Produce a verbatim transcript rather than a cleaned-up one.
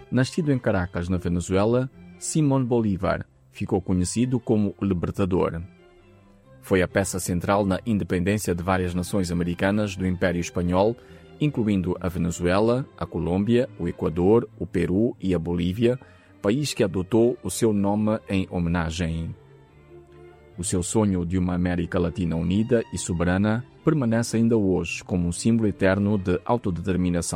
Nascido em Caracas, na Venezuela, Simón Bolívar ficou conhecido como o Libertador. Foi a peça central na independência de várias nações americanas do Império Espanhol, incluindo a Venezuela, a Colômbia, o Equador, o Peru e a Bolívia, país que adotou o seu nome em homenagem. O seu sonho de uma América Latina unida e soberana permanece ainda hoje como um símbolo eterno de autodeterminação